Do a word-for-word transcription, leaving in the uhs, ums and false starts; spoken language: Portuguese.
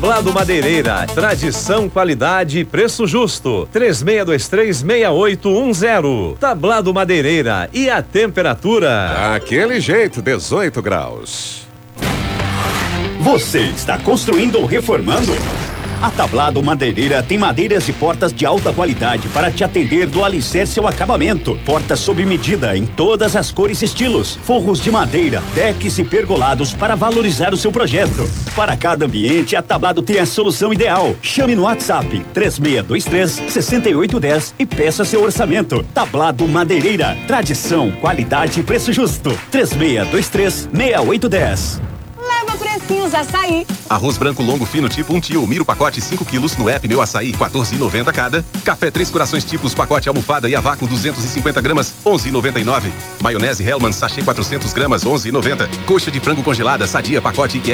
Tablado Madeireira, tradição, qualidade e preço justo. três seis dois três, seis oito um zero. Tablado Madeireira, e a temperatura? Aquele jeito, dezoito graus. Você está construindo ou reformando? A Tablado Madeireira tem madeiras e portas de alta qualidade para te atender do alicerce ao acabamento. Portas sob medida em todas as cores e estilos. Forros de madeira, decks e pergolados para valorizar o seu projeto. Para cada ambiente, a Tablado tem a solução ideal. Chame no WhatsApp três seis dois três, seis oito um zero e peça seu orçamento. Tablado Madeireira. Tradição, qualidade e preço justo. três seis dois três, seis oito um zero. Leva precinhos Açaí. Arroz branco longo fino tipo um tio, miro pacote cinco quilos no app Meu Açaí, quatorze e noventa cada. Café Três Corações tipos pacote almofada e a vácuo duzentos e cinquenta gramas, onze e noventa e nove. Maionese Hellmann's sachê quatrocentos gramas, onze e noventa. Coxa de frango congelada Sadia pacote